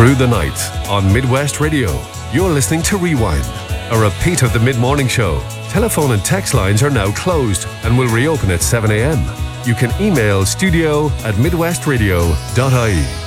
through the night on Midwest Radio. You're listening to Rewind, a repeat of the mid-morning show. Telephone and text lines are now closed and will reopen at 7 a.m. You can email studio@midwestradio.ie.